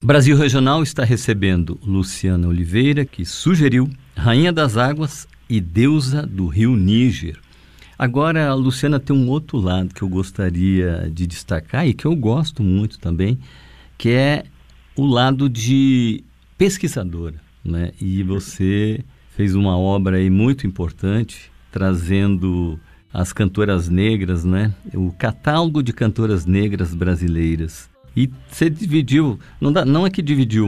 Brasil Regional está recebendo Luciana Oliveira, que sugeriu Rainha das Águas e Deusa do Rio Níger. Agora, a Luciana tem um outro lado que eu gostaria de destacar e que eu gosto muito também, que é o lado de pesquisadora, né? E você fez uma obra aí muito importante, trazendo as cantoras negras, né? O catálogo de cantoras negras brasileiras. E você dividiu, não é que dividiu,